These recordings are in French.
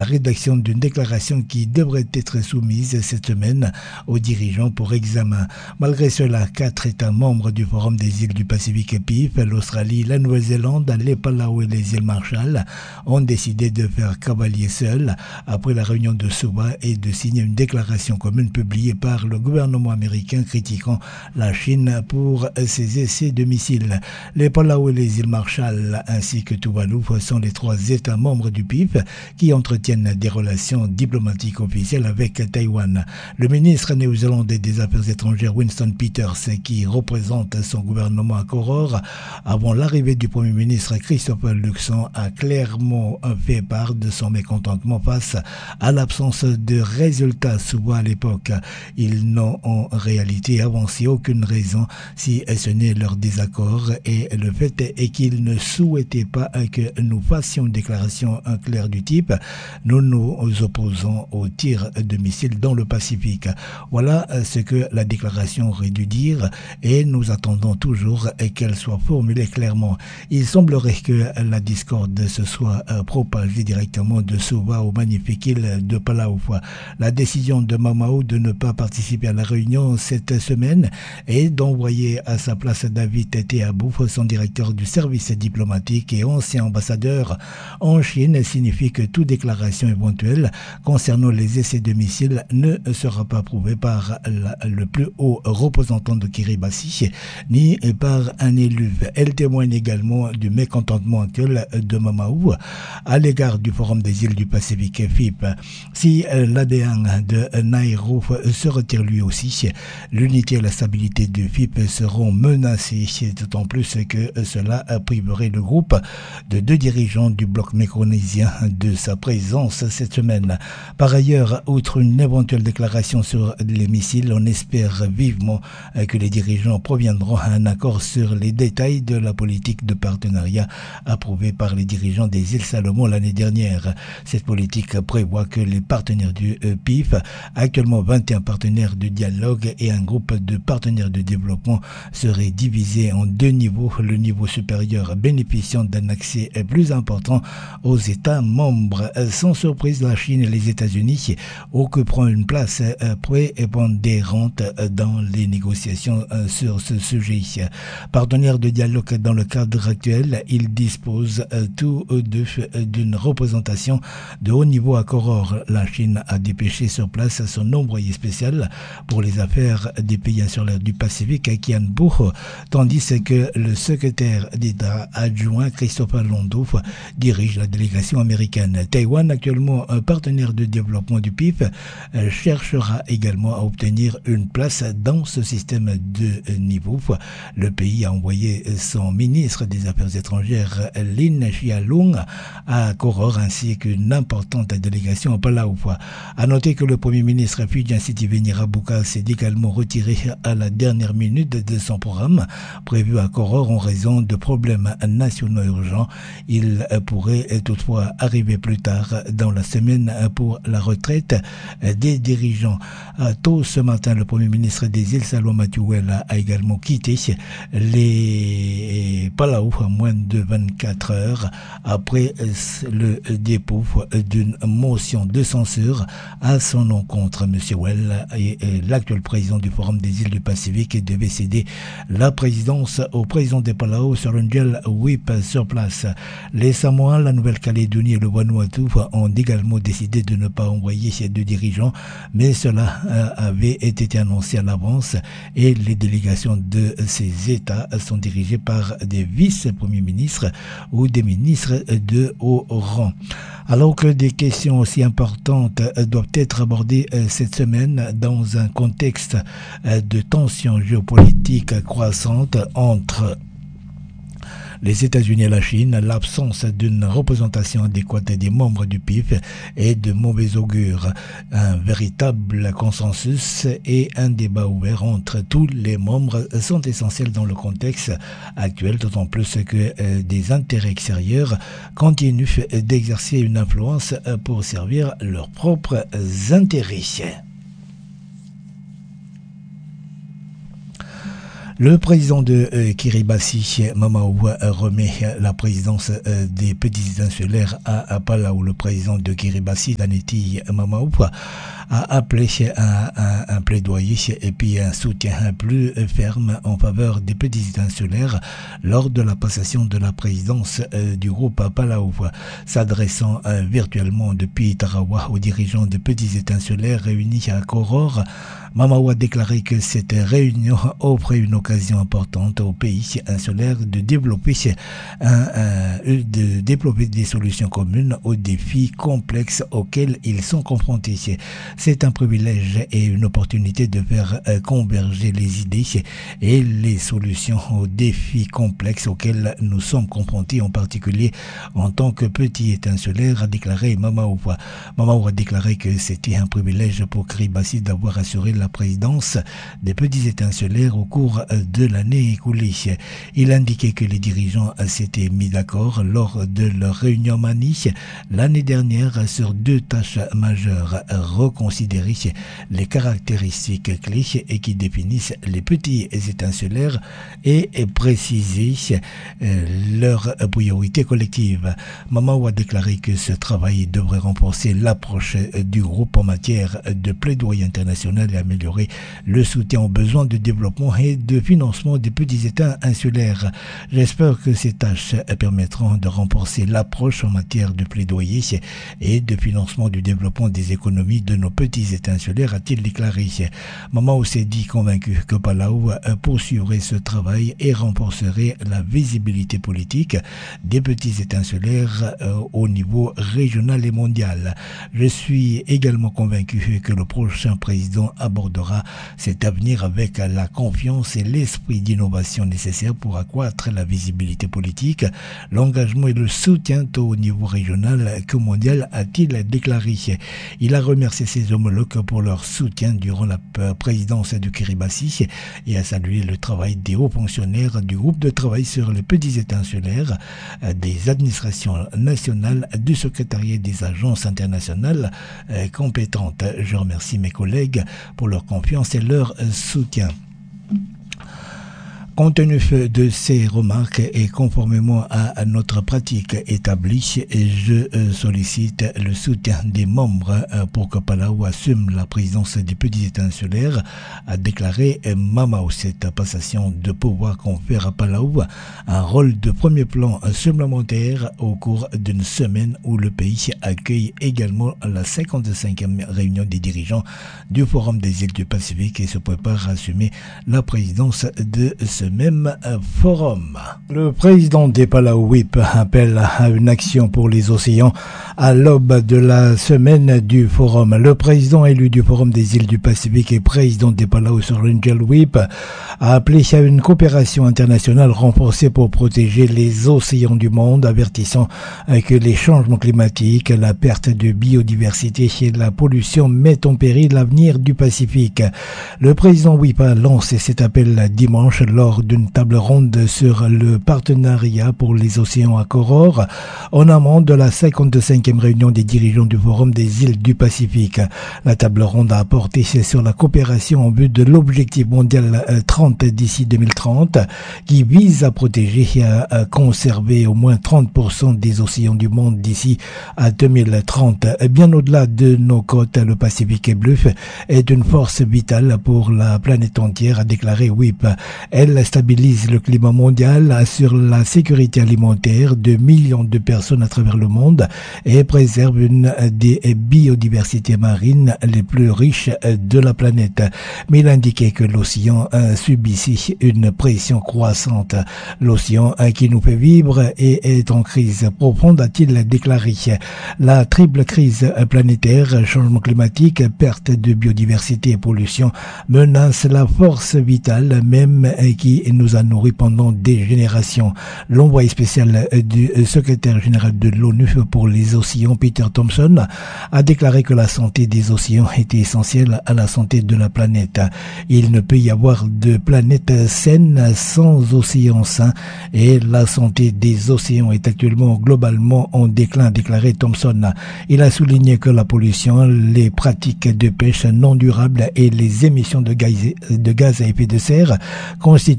rédaction d'une déclaration qui devrait être soumise cette semaine aux dirigeants pour examen. Malgré cela, 4 États membres du Forum des îles du Pacifique PIF, l'Australie, la Nouvelle-Zélande, les Palau et les îles Marshall, ont décidé de faire cavalier seul après la réunion de Suva et de signer une déclaration commune publiée par le gouvernement américain critiquant la Chine pour ses essais de missiles. Les Palau et les îles Marshall ainsi que Tuvalu sont les 3 États membres du PIF qui entretiennent des relations diplomatiques officielles avec Taïwan. Le ministre néo-zélandais des Affaires étrangères Winston Peters, qui représente son gouvernement à Koror, avant l'arrivée du Premier ministre Christopher Luxon, a clairement fait part de son mécontentement face à l'absence de résultats souvent à l'époque. Ils n'ont en réalité avancé aucune raison si ce n'est leur désaccord, et le fait est qu'ils ne souhaitaient pas que nous fassions une déclaration claire du type « Nous nous opposons au tir de missiles dans le Pacifique ». Voilà ce que la déclaration aurait dû dire, et nous attendons toujours qu'elle soit formulée clairement. Il semblerait que la discorde se soit propagée directement de Suva au magnifique île de Palau. La décision de Mamao de ne pas participer à la réunion cette semaine et d'envoyer à sa place David Tete Abouf, son directeur du service diplomatique et ancien ambassadeur en Chine, signifie que toute déclaration éventuelle concernant les essais de missiles ne sera pas approuvée par le plus haut représentant de Kiribati ni par un élu. Elle témoigne également du mécontentement actuel de Mamao à l'égard du Forum des îles du Pacifique FIP. Si l'ADN de Nairou se retire lui aussi, l'unité et la stabilité du FIP seront menacées, d'autant plus que cela priverait le groupe de 2 dirigeants du bloc méconésien de sa présence cette semaine. Par ailleurs, outre une éventuelle déclaration sur les missiles, on espère vivement que les dirigeants proviendront à un accord sur les détails de la politique de partenariat approuvée par les dirigeants des îles Salomon l'année dernière. Cette politique prévoit que les partenaires du PIF, actuellement 21 partenaires de dialogue et un groupe de partenaires de développement, seraient divisés en 2 niveaux. Le niveau supérieur bénéficiant d'un accès plus important aux États membres. Sans surprise, la Chine et les États-Unis occuperont une place prépondérante dans les négociations sur ce sujet. Partenaires de dialogue dans le cadre actuel, ils disposent tous deux d'une représentation de haut niveau à Koror. La Chine a dépêché sur place son envoyé spécial pour les affaires des pays insulaires du Pacifique, Kian Buch, tandis que le secrétaire d'État adjoint Christopher Londo dirige la délégation américaine. Taïwan, actuellement un partenaire de développement du PIF, cherchera également à obtenir une place dans ce système de niveau. Le pays a envoyé son ministre des Affaires étrangères Lin Chialung à Koror ainsi qu'une importante délégation à Palau. À noter que le Premier ministre fidjien Sitiveni Rabuka s'est également retiré à la dernière minute de son programme prévu à Koror en raison de problèmes nationaux urgents. Il pourrait toutefois arriver plus tard dans la semaine pour la retraite des dirigeants. Tôt ce matin, le Premier ministre des îles Salomon Matuela a également quitté les Palau à moins de 24 heures après le dépôt d'une motion de censure à son encontre. M. Well, l'actuel président du Forum des îles du Pacifique, devait céder la présidence au président des Palau sur un gel whip sur place. Les Samoa, la Nouvelle-Calédonie et le Vanuatu ont également décidé de ne pas envoyer ces 2 dirigeants, mais cela avait été annoncé à l'avance et les délégations de ces États sont dirigées par des vice-premiers ministres ou des ministres de haut rang. Alors que des questions aussi importantes doivent être abordées cette semaine dans un contexte de tensions géopolitiques croissantes entre les États-Unis et la Chine, l'absence d'une représentation adéquate des membres du PIF est de mauvais augure. Un véritable consensus et un débat ouvert entre tous les membres sont essentiels dans le contexte actuel, d'autant plus que des intérêts extérieurs continuent d'exercer une influence pour servir leurs propres intérêts. Le président de Kiribati, Mamaou, remet la présidence des petits insulaires à Palau. Le président de Kiribati, Daneti Mamaou, a appelé un plaidoyer et puis un soutien plus ferme en faveur des petits insulaires lors de la passation de la présidence du groupe Palau. S'adressant virtuellement depuis Tarawa aux dirigeants des petits États insulaires réunis à Koror, Mamaou a déclaré que cette réunion offre une occasion importante aux pays insulaires de développer des solutions communes aux défis complexes auxquels ils sont confrontés. C'est un privilège et une opportunité de faire converger les idées et les solutions aux défis complexes auxquels nous sommes confrontés, en particulier en tant que petit État insulaire, a déclaré Mamaou. Mamaou a déclaré que c'était un privilège pour Kiribati d'avoir assuré la présidence des petits États insulaires au cours de l'année écoulée. Il indiquait que les dirigeants s'étaient mis d'accord lors de leur réunion Mani l'année dernière sur deux tâches majeures: reconsidérer les caractéristiques clés et qui définissent les petits États insulaires et préciser leurs priorités collectives. Mamaou a déclaré que ce travail devrait renforcer l'approche du groupe en matière de plaidoyer international et améliorer le soutien aux besoins de développement et de financement des petits États insulaires. J'espère que ces tâches permettront de renforcer l'approche en matière de plaidoyer et de financement du développement des économies de nos petits États insulaires, a-t-il déclaré. Mamaou s'est dit convaincu que Palau poursuivrait ce travail et renforcerait la visibilité politique des petits États insulaires au niveau régional et mondial. Je suis également convaincu que le prochain président abordera cet avenir avec la confiance et l'esprit d'innovation nécessaire pour accroître la visibilité politique, l'engagement et le soutien tant au niveau régional que mondial, a-t-il déclaré. Il a remercié ses homologues pour leur soutien durant la présidence du Kiribati et a salué le travail des hauts fonctionnaires du groupe de travail sur les petits États insulaires, des administrations nationales, du secrétariat des agences internationales compétentes. Je remercie mes collègues pour leur confiance et leur soutien. Compte tenu de ces remarques et conformément à notre pratique établie, je sollicite le soutien des membres pour que Palau assume la présidence des petits États insulaires, a déclaré Mamaou. Cette passation de pouvoir confère à Palau un rôle de premier plan supplémentaire au cours d'une semaine où le pays accueille également la 55e réunion des dirigeants du Forum des îles du Pacifique et se prépare à assumer la présidence de ce même forum. Le président des Palau WIP appelle à une action pour les océans à l'aube de la semaine du forum. Le président élu du Forum des îles du Pacifique et président des Palau sur Angel WIP a appelé à une coopération internationale renforcée pour protéger les océans du monde, avertissant que les changements climatiques, la perte de biodiversité et la pollution mettent en péril l'avenir du Pacifique. Le président WIP a lancé cet appel dimanche lors d'une table ronde sur le partenariat pour les océans à Koror, en amont de la 55e réunion des dirigeants du Forum des îles du Pacifique. La table ronde a porté sur la coopération en vue de l'objectif mondial 30 d'ici 2030, qui vise à protéger et à conserver au moins 30% des océans du monde d'ici à 2030. Bien au-delà de nos côtes, le Pacifique bleu est une force vitale pour la planète entière, a déclaré WIP. Elle stabilise le climat mondial, assure la sécurité alimentaire de millions de personnes à travers le monde et préserve une des biodiversités marines les plus riches de la planète. Mais il indiquait que l'océan subit une pression croissante. L'océan qui nous fait vivre est en crise profonde, a-t-il déclaré. La triple crise planétaire, changement climatique, perte de biodiversité et pollution menace la force vitale même qui nous a nourris pendant des générations. L'envoyé spécial du secrétaire général de l'ONU pour les océans, Peter Thompson, a déclaré que la santé des océans était essentielle à la santé de la planète. Il ne peut y avoir de planète saine sans océan sain et la santé des océans est actuellement globalement en déclin, a déclaré Thompson. Il a souligné que la pollution, les pratiques de pêche non durables et les émissions de gaz à effet de serre constituent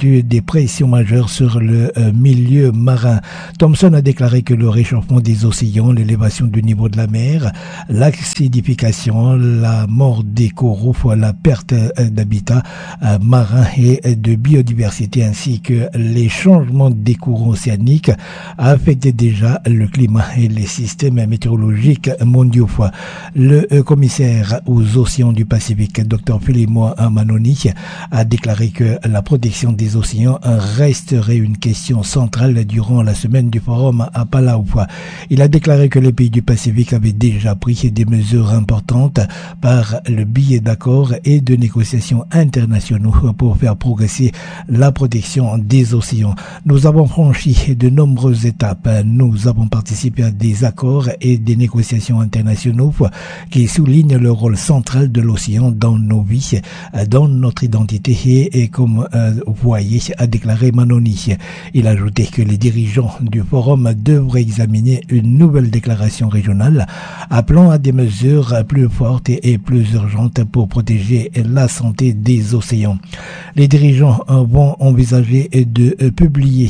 constitue des pressions majeures sur le milieu marin. Thomson a déclaré que le réchauffement des océans, l'élévation du niveau de la mer, l'acidification, la mort des coraux, la perte d'habitat marin et de biodiversité ainsi que les changements des courants océaniques affectaient déjà le climat et les systèmes météorologiques mondiaux. Le commissaire aux océans du Pacifique, Dr Philemon Manoni, a déclaré que la protection des océans resterait une question centrale durant la semaine du forum à Palau. Il a déclaré que les pays du Pacifique avaient déjà pris des mesures importantes par le biais d'accords et de négociations internationaux pour faire progresser la protection des océans. Nous avons franchi de nombreuses étapes. Nous avons participé à des accords et des négociations internationaux qui soulignent le rôle central de l'océan dans nos vies, dans notre identité et comme vous voyez, a déclaré Manoni. Il a ajouté que les dirigeants du forum devraient examiner une nouvelle déclaration régionale appelant à des mesures plus fortes et plus urgentes pour protéger la santé des océans. Les dirigeants vont envisager de publier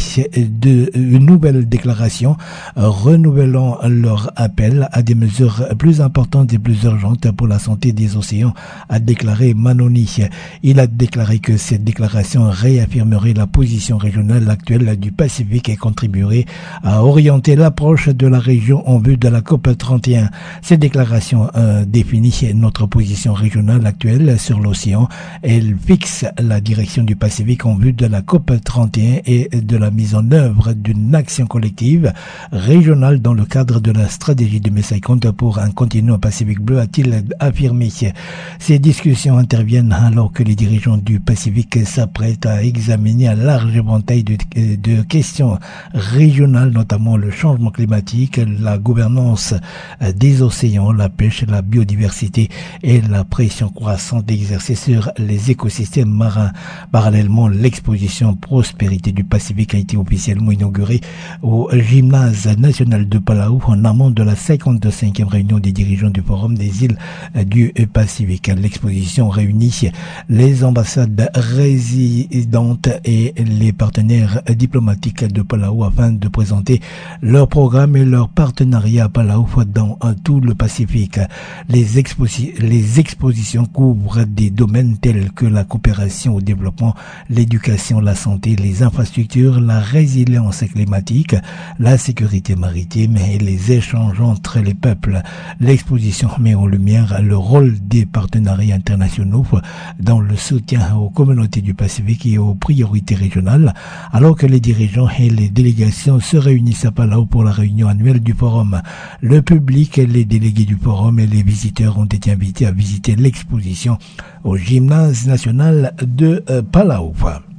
une nouvelle déclaration renouvelant leur appel à des mesures plus importantes et plus urgentes pour la santé des océans, a déclaré Manoni. Il a déclaré que cette déclaration réaffirmerait la position régionale actuelle du Pacifique et contribuerait à orienter l'approche de la région en vue de la COP31. Cette déclaration définit notre position régionale actuelle sur l'océan. Elle fixe la direction du Pacifique en vue de la COP31 et de la mise en œuvre d'une action collective régionale dans le cadre de la stratégie de Messaï-Compte pour un continent Pacifique bleu, a-t-il affirmé. Ces discussions interviennent alors que les dirigeants du Pacifique s'apprêtent à examiner un large éventail de questions régionales, notamment le changement climatique, la gouvernance des océans, la pêche, la biodiversité et la pression croissante exercée sur les écosystèmes marins. Parallèlement, l'exposition Prospérité du Pacifique a été officiellement inaugurée au Gymnase national de Palau en amont de la 55e réunion des dirigeants du Forum des îles du Pacifique. L'exposition réunit les ambassades résidentes et les partenaires diplomatiques de Palau afin de présenter leur programme et leur partenariat à Palau dans tout le Pacifique. Les expositions couvrent des domaines tels que la coopération au développement, l'éducation, la santé, les infrastructures, la résilience climatique, la sécurité maritime et les échanges entre les peuples. L'exposition met en lumière le rôle des partenariats internationaux dans le soutien aux communautés du Pacifique et aux priorités régionales, alors que les dirigeants et les délégations se réunissent à Palau pour la réunion annuelle du forum. Le public, les délégués du forum et les visiteurs ont été invités à visiter l'exposition au Gymnase national de Palau.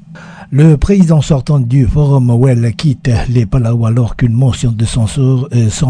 Le président sortant du Forum Well quitte les Palau alors qu'une motion de censure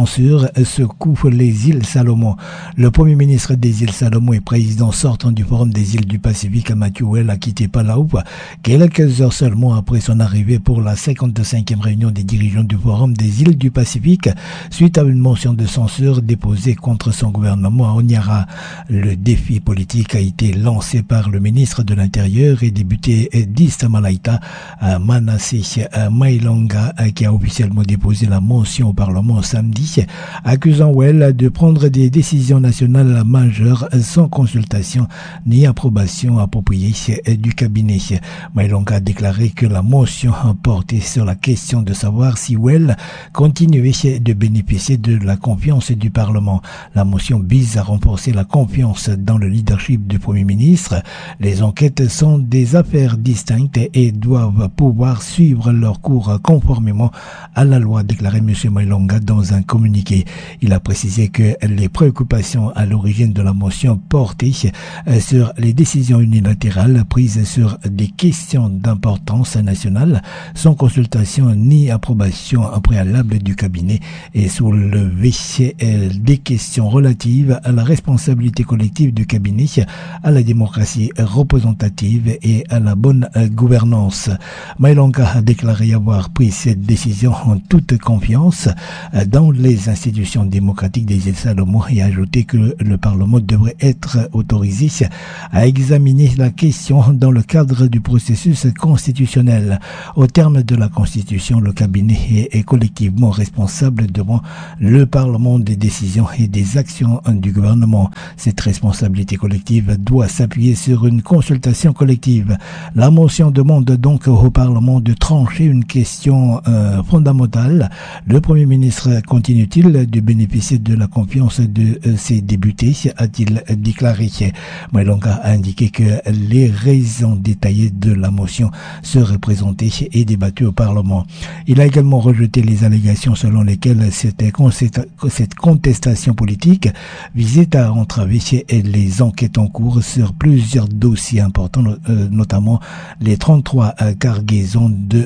secoue les îles Salomon. Le premier ministre des îles Salomon et président sortant du Forum des îles du Pacifique, Matthew Well, a quitté Palau quelques heures seulement après son arrivée pour la 55e réunion des dirigeants du Forum des îles du Pacifique suite à une motion de censure déposée contre son gouvernement à Honiara. Le défi politique a été lancé par le ministre de l'Intérieur et député d'East Malaita, Manasseh Mailonga, qui a officiellement déposé la motion au Parlement samedi, accusant Well de prendre des décisions nationales majeures sans consultation ni approbation appropriée du cabinet. Mailonga a déclaré que la motion portait sur la question de savoir si Well continuait de bénéficier de la confiance du Parlement. La motion vise à renforcer la confiance dans le leadership du Premier ministre. Les enquêtes sont des affaires distinctes et doivent pouvoir suivre leur cours conformément à la loi, déclaré M. Mailonga dans un communiqué. Il a précisé que les préoccupations à l'origine de la motion portaient sur les décisions unilatérales prises sur des questions d'importance nationale sans consultation ni approbation préalable du cabinet et soulever des questions relatives à la responsabilité collective du cabinet, à la démocratie représentative et à la bonne gouvernance. confiance. Maïlonga a déclaré avoir pris cette décision en toute confiance dans les institutions démocratiques des îles Salomon et a ajouté que le Parlement devrait être autorisé à examiner la question dans le cadre du processus constitutionnel. Au terme de la Constitution, le cabinet est collectivement responsable devant le Parlement des décisions et des actions du gouvernement. Cette responsabilité collective doit s'appuyer sur une consultation collective. La motion demande donc au Parlement de trancher une question fondamentale. Le Premier ministre continue-t-il de bénéficier de la confiance de ses députés, a-t-il déclaré. Maïlonga a indiqué que les raisons détaillées de la motion seraient présentées et débattues au Parlement. Il a également rejeté les allégations selon lesquelles cette contestation politique visait à entraver les enquêtes en cours sur plusieurs dossiers importants, notamment les 33 cargaisons de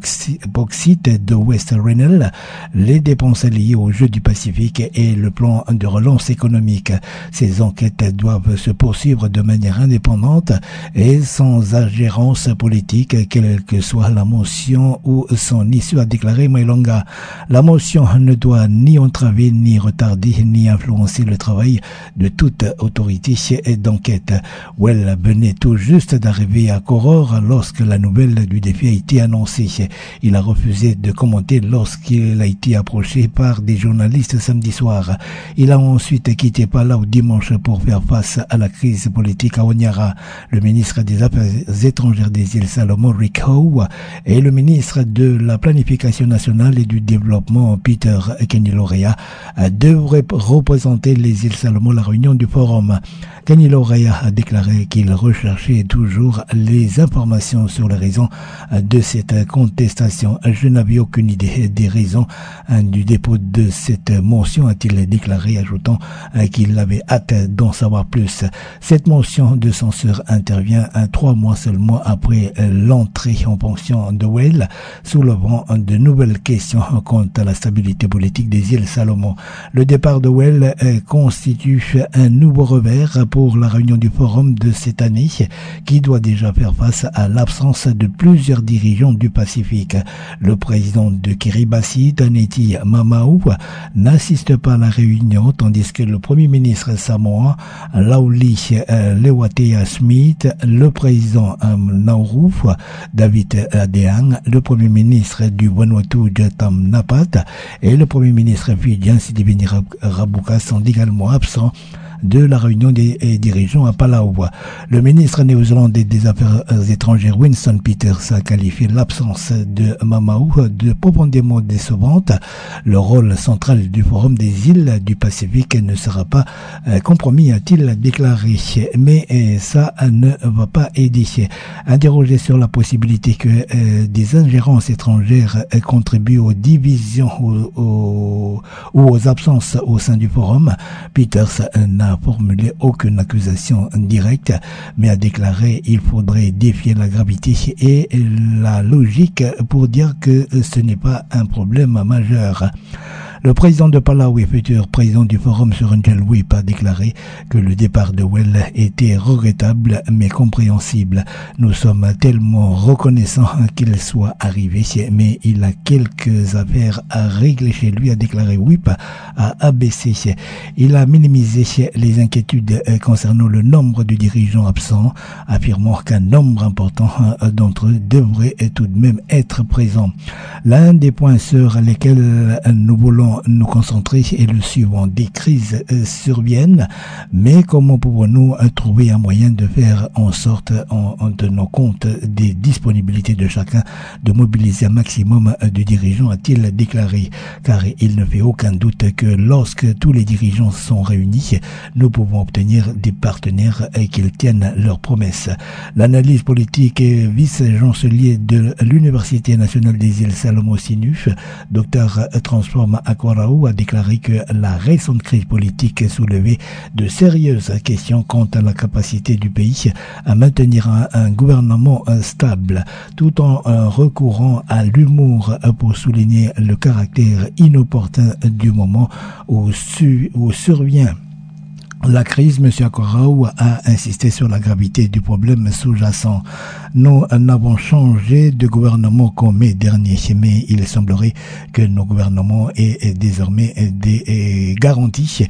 bauxite de West Rennell, les dépenses liées aux Jeux du Pacifique et le plan de relance économique. Ces enquêtes doivent se poursuivre de manière indépendante et sans ingérence politique, quelle que soit la motion ou son issue, a déclaré Maïlonga. La motion ne doit ni entraver, ni retarder, ni influencer le travail de toute autorité d'enquête. Well venait tout juste d'arriver à Koror lorsque la nouvelle du défi a été annoncée. Il a refusé de commenter lorsqu'il a été approché par des journalistes samedi soir. Il a ensuite quitté Palau dimanche pour faire face à la crise politique à Honiara. Le ministre des Affaires étrangères des îles Salomon, Rick Howe, et le ministre de la Planification nationale et du développement, Peter Kenilorea, devraient représenter les îles Salomon à la réunion du forum. Kenilorea a déclaré qu'il recherchait toujours les informations sur les raisons de cette contestation. Je n'avais aucune idée des raisons du dépôt de cette motion, a-t-il déclaré, ajoutant qu'il avait hâte d'en savoir plus. Cette motion de censure intervient 3 mois seulement après l'entrée en fonction de Well, soulevant de nouvelles questions quant à la stabilité politique des îles Salomon. Le départ de Well constitue un nouveau revers pour la réunion du forum de cette année, qui doit déjà faire face à l'absence de plusieurs dirigeants du Pacifique. Le président de Kiribati, Taneti Mamau, n'assiste pas à la réunion, tandis que le premier ministre samoan, Lauli Lewatea Smith, le président Nauru, David Adeang, le premier ministre du Vanuatu, Jotam Napat, et le premier ministre fidjien, Sidibini Rabuka, sont également absents de la réunion des dirigeants à Palau. Le ministre néo-zélandais des Affaires étrangères Winston Peters a qualifié l'absence de Mamau de profondément décevante. Le rôle central du Forum des îles du Pacifique ne sera pas compromis, a-t-il déclaré. Mais ça ne va pas aider. Interrogé sur la possibilité que des ingérences étrangères contribuent aux divisions ou aux absences au sein du Forum, Peters n'a formulé aucune accusation directe, mais a déclaré qu'il faudrait défier la gravité et la logique pour dire que ce n'est pas un problème majeur. Le président de Palau et futur président du Forum sur Wip a déclaré que le départ de Well était regrettable mais compréhensible. Nous sommes tellement reconnaissants qu'il soit arrivé, mais il a quelques affaires à régler chez lui, a déclaré Wip à ABC. Il a minimisé les inquiétudes concernant le nombre de dirigeants absents, affirmant qu'un nombre important d'entre eux devrait tout de même être présent. L'un des points sur lesquels nous voulons nous concentrer est le suivant. Des crises surviennent, mais comment pouvons-nous trouver un moyen de faire en sorte, en tenant compte des disponibilités de chacun, de mobiliser un maximum de dirigeants, a-t-il déclaré, car il ne fait aucun doute que lorsque tous les dirigeants sont réunis, nous pouvons obtenir des partenaires qu'ils tiennent leurs promesses. L'analyse politique et vice-chancelier de l'Université nationale des îles Salomon Sinuf, Dr Transform Akwarao, a déclaré que la récente crise politique soulevait de sérieuses questions quant à la capacité du pays à maintenir un gouvernement stable, tout en recourant à l'humour pour souligner le caractère inopportun du moment où survient la crise, M. Akoraou a insisté sur la gravité du problème sous-jacent. Nous n'avons changé de gouvernement qu'en mai dernier, mais il semblerait que nos gouvernements aient désormais des garanties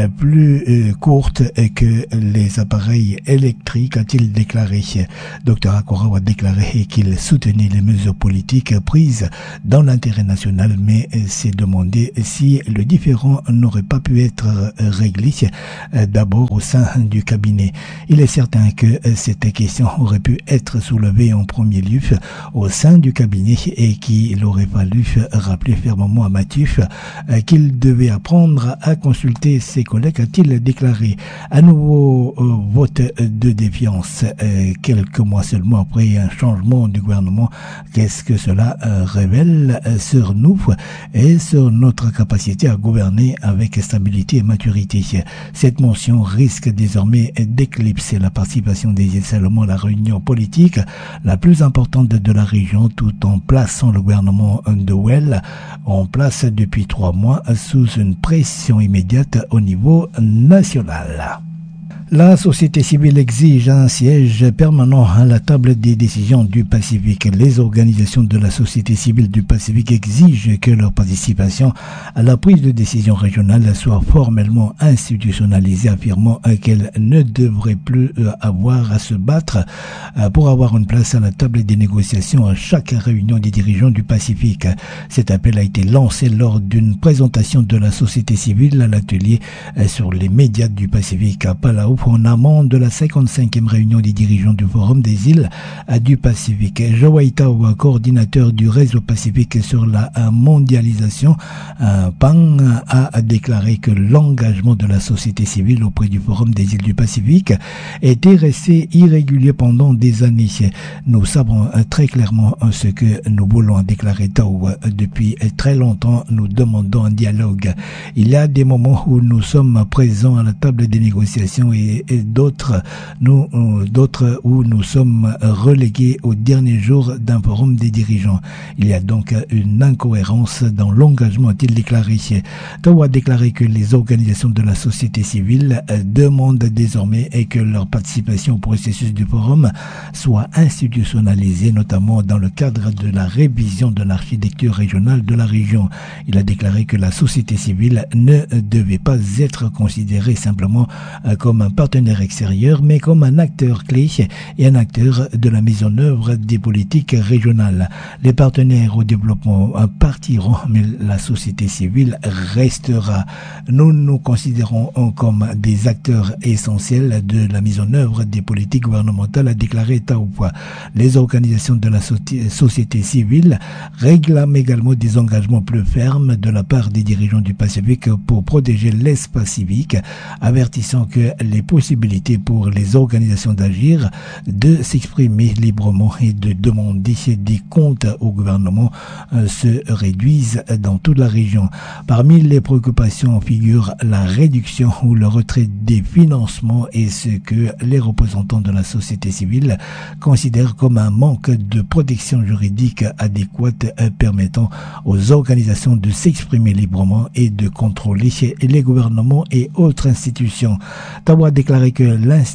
plus courtes que les appareils électriques, a-t-il déclaré. Dr Akoraou a déclaré qu'il soutenait les mesures politiques prises dans l'intérêt national, mais s'est demandé si le différend n'aurait pas pu être réglé d'abord au sein du cabinet. Il est certain que cette question aurait pu être soulevée en premier lieu au sein du cabinet et qu'il aurait fallu rappeler fermement à Matif qu'il devait apprendre à consulter ses collègues, a-t-il déclaré. À nouveau vote de défiance quelques mois seulement après un changement du gouvernement. Qu'est-ce que cela révèle sur nous et sur notre capacité à gouverner avec stabilité et maturité? Cette motion risque désormais d'éclipser la participation des îles Salomon à la réunion politique la plus importante de la région, tout en plaçant le gouvernement de Well en place depuis 3 mois sous une pression immédiate au niveau national. La société civile exige un siège permanent à la table des décisions du Pacifique. Les organisations de la société civile du Pacifique exigent que leur participation à la prise de décision régionale soit formellement institutionnalisée, affirmant qu'elles ne devraient plus avoir à se battre pour avoir une place à la table des négociations à chaque réunion des dirigeants du Pacifique. Cet appel a été lancé lors d'une présentation de la société civile à l'atelier sur les médias du Pacifique à Palau, en amont de la 55e réunion des dirigeants du Forum des îles du Pacifique. Joe Tao, coordinateur du réseau Pacifique sur la mondialisation, PAN, a déclaré que l'engagement de la société civile auprès du Forum des îles du Pacifique était resté irrégulier pendant des années. Nous savons très clairement ce que nous voulons, a déclaré Tao. Depuis très longtemps, nous demandons un dialogue. Il y a des moments où nous sommes présents à la table des négociations et d'autres où nous sommes relégués au dernier jour d'un forum des dirigeants. Il y a donc une incohérence dans l'engagement, a-t-il déclaré. Tao a déclaré que les organisations de la société civile demandent désormais que leur participation au processus du forum soit institutionnalisée, notamment dans le cadre de la révision de l'architecture régionale de la région. Il a déclaré que la société civile ne devait pas être considérée simplement comme un partenaire extérieur, mais comme un acteur clé et un acteur de la mise en œuvre des politiques régionales. Les partenaires au développement partiront, mais la société civile restera. Nous nous considérons comme des acteurs essentiels de la mise en œuvre des politiques gouvernementales, a déclaré Tao. Les organisations de la société civile réclament également des engagements plus fermes de la part des dirigeants du Pacifique pour protéger l'espace civique, avertissant que les possibilités pour les organisations d'agir, de s'exprimer librement et de demander des comptes au gouvernement se réduisent dans toute la région. Parmi les préoccupations figure la réduction ou le retrait des financements et ce que les représentants de la société civile considèrent comme un manque de protection juridique adéquate permettant aux organisations de s'exprimer librement et de contrôler les gouvernements et autres institutions. Tao a déclaré que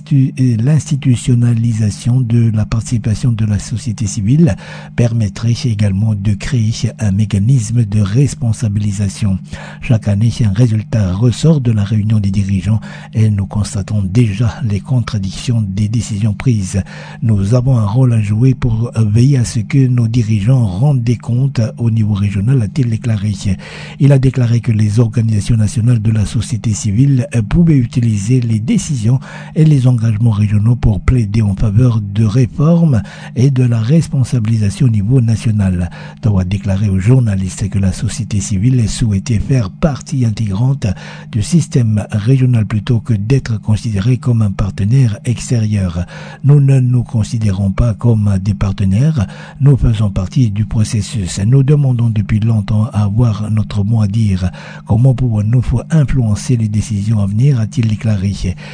l'institutionnalisation de la participation de la société civile permettrait également de créer un mécanisme de responsabilisation. Chaque année, un résultat ressort de la réunion des dirigeants et nous constatons déjà les contradictions des décisions prises. Nous avons un rôle à jouer pour veiller à ce que nos dirigeants rendent des comptes au niveau régional, a-t-il déclaré. Il a déclaré que les organisations nationales de la société civile pouvaient utiliser les décisions et les engagements régionaux pour plaider en faveur de réformes et de la responsabilisation au niveau national. Tao a déclaré aux journalistes que la société civile souhaitait faire partie intégrante du système régional plutôt que d'être considérée comme un partenaire extérieur. Nous ne nous considérons pas comme des partenaires, nous faisons partie du processus. Nous demandons depuis longtemps à avoir notre mot à dire. Comment pouvons-nous influencer les décisions à venir, a-t-il déclaré.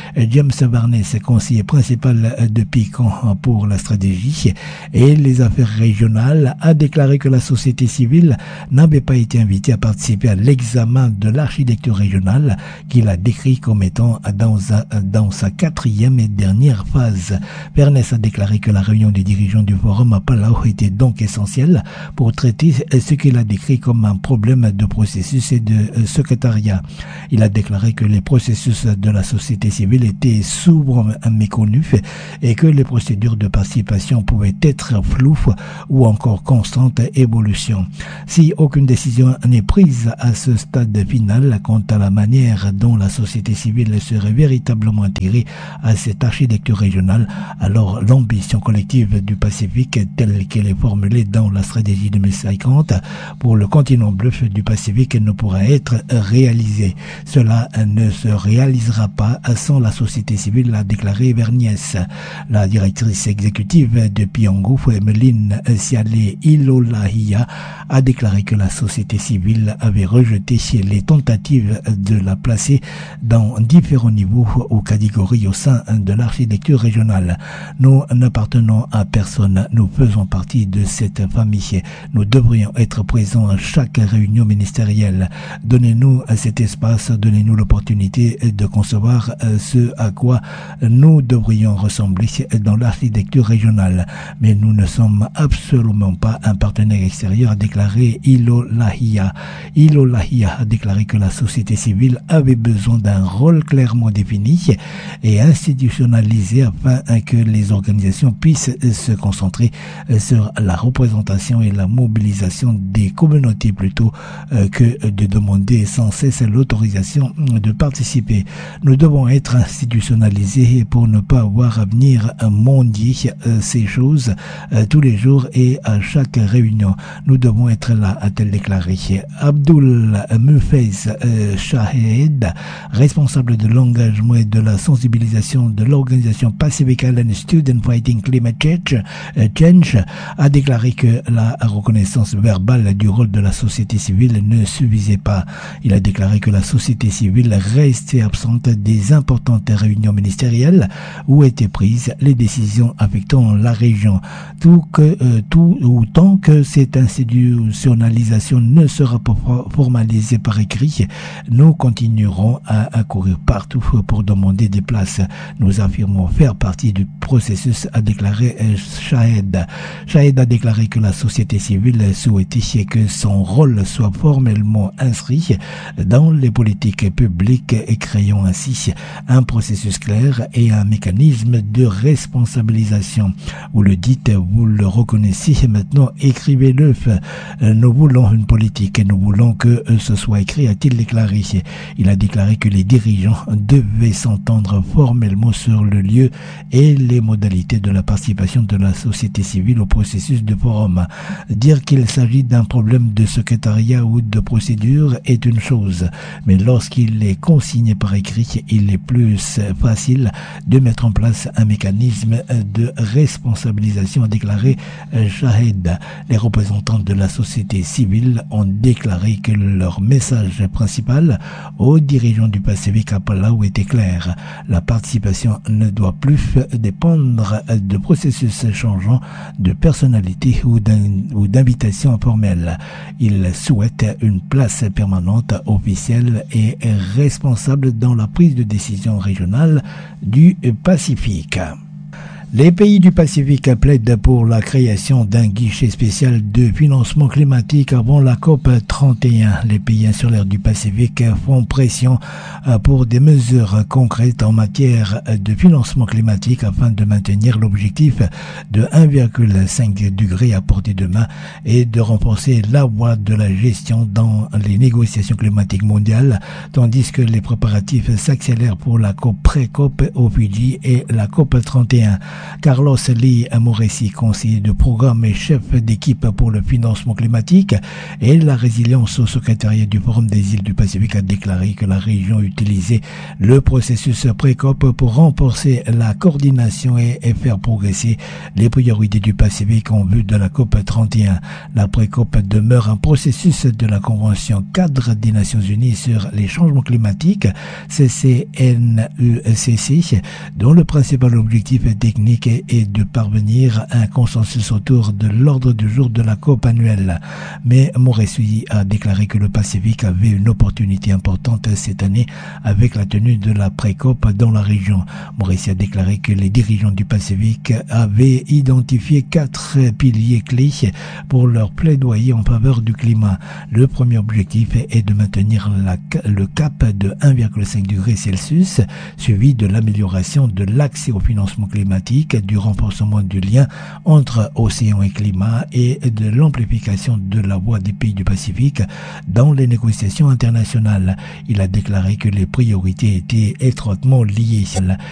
James Barnes, conseiller principal de PICAN pour la stratégie et les affaires régionales, a déclaré que la société civile n'avait pas été invitée à participer à l'examen de l'architecture régionale qu'il a décrit comme étant dans sa 4e et dernière phase. Barnes a déclaré que la réunion des dirigeants du forum à Palau était donc essentielle pour traiter ce qu'il a décrit comme un problème de processus et de secrétariat. Il a déclaré que les processus de la société civile étaient souvent méconnus et que les procédures de participation pouvaient être floues ou encore constante évolution. Si aucune décision n'est prise à ce stade final quant à la manière dont la société civile serait véritablement intégrée à cette architecture régionale, alors l'ambition collective du Pacifique telle qu'elle est formulée dans la stratégie 2050 pour le continent bleu du Pacifique ne pourra être réalisée. Cela ne se réalisera pas sans la société civile, a déclaré Verniès. La directrice exécutive de Piango, Emeline Siale Ilolahia, a déclaré que la société civile avait rejeté les tentatives de la placer dans différents niveaux ou catégories au sein de l'architecture régionale. Nous n'appartenons à personne, nous faisons partie de cette famille. Nous devrions être présents à chaque réunion ministérielle. Donnez-nous cet espace, donnez-nous l'opportunité de concevoir ce à quoi nous devrions ressembler dans l'architecture régionale. Mais nous ne sommes absolument pas un partenaire extérieur, a déclaré Ilolahia. Ilolahia a déclaré que la société civile avait besoin d'un rôle clairement défini et institutionnalisé afin que les organisations puissent se concentrer sur la représentation et la mobilisation des communautés plutôt que de demander sans cesse l'autorisation de participer. Nous devons être institutionnalisés pour ne pas avoir à venir mendier ces choses tous les jours et à chaque réunion. Nous devons être là, a-t-elle déclaré. Abdul Mufez Shahed, responsable de l'engagement et de la sensibilisation de l'organisation Pacific Island Student Fighting Climate Change, a déclaré que la reconnaissance verbale du rôle de la société civile ne suffisait pas. Il a déclaré que la société civile restait absente des importantes réunions ministérielles où étaient prises les décisions affectant la région. Tant que cette institutionnalisation ne sera pas formalisée par écrit, nous continuerons à courir partout pour demander des places. Nous affirmons faire partie du processus, a déclaré Shahed. Shahed a déclaré que la société civile souhaitait que son rôle soit formellement inscrit dans les politiques publiques et créant ainsi un processus clair et un mécanisme de responsabilisation. Vous le dites, vous le reconnaissez, maintenant écrivez-le. Nous voulons une politique et nous voulons que ce soit écrit, a-t-il déclaré. Il a déclaré que les dirigeants devaient s'entendre formellement sur le lieu et les modalités de la participation de la société civile au processus de forum. Dire qu'il s'agit d'un problème de secrétariat ou de procédure est une chose, mais lorsqu'il est consigné par écrit, il est plus facile de mettre en place un mécanisme de responsabilisation, a déclaré Shahed. Les représentants de la société civile ont déclaré que leur message principal aux dirigeants du Pacifique à Palau était clair. La participation ne doit plus dépendre de processus changeants, de personnalité ou d'invitation informelle. Ils souhaitent une place permanente, officielle et responsable dans la prise de décision régionale du Pacifique. Les pays du Pacifique plaident pour la création d'un guichet spécial de financement climatique avant la COP 31. Les pays insulaires du Pacifique font pression pour des mesures concrètes en matière de financement climatique afin de maintenir l'objectif de 1,5 degré à portée de main et de renforcer la voie de la gestion dans les négociations climatiques mondiales, tandis que les préparatifs s'accélèrent pour la COP pré-COP au Fidji et la COP 31. Carlos Lee Moresi, conseiller de programme et chef d'équipe pour le financement climatique et la résilience au secrétariat du Forum des îles du Pacifique, a déclaré que la région utilisait le processus pré-COP pour renforcer la coordination et faire progresser les priorités du Pacifique en vue de la COP 31. La pré-COP demeure un processus de la Convention cadre des Nations Unies sur les changements climatiques, CCNUCC, dont le principal objectif technique est de parvenir à un consensus autour de l'ordre du jour de la COP annuelle. Mais Moresi a déclaré que le Pacifique avait une opportunité importante cette année avec la tenue de la pré-COP dans la région. Moresi a déclaré que les dirigeants du Pacifique avaient identifié 4 piliers clés pour leur plaidoyer en faveur du climat. Le premier objectif est de maintenir le cap de 1,5 degré Celsius, suivi de l'amélioration de l'accès au financement climatique, du renforcement du lien entre océan et climat et de l'amplification de la voix des pays du Pacifique dans les négociations internationales. Il a déclaré que les priorités étaient étroitement liées.